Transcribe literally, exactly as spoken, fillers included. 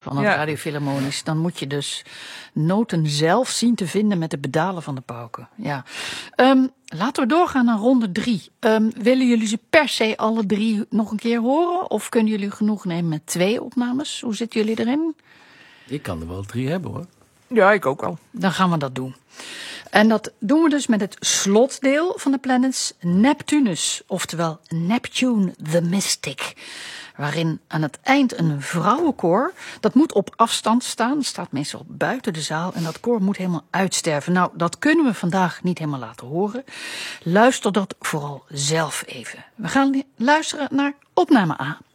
van het Ja. Radio Philharmonisch. Dan moet je dus noten zelf zien te vinden met de pedalen van de pauken. Ja. Um, laten we doorgaan naar ronde drie. Um, willen jullie ze per se alle drie nog een keer horen? Of kunnen jullie genoeg nemen met twee opnames? Hoe zitten jullie erin? Ik kan er wel drie hebben, hoor. Ja, ik ook al. Dan gaan we dat doen. En dat doen we dus met het slotdeel van de Planets, Neptunus, oftewel Neptune the Mystic. Waarin aan het eind een vrouwenkoor, dat moet op afstand staan, staat meestal buiten de zaal en dat koor moet helemaal uitsterven. Nou, dat kunnen we vandaag niet helemaal laten horen. Luister dat vooral zelf even. We gaan luisteren naar opname A.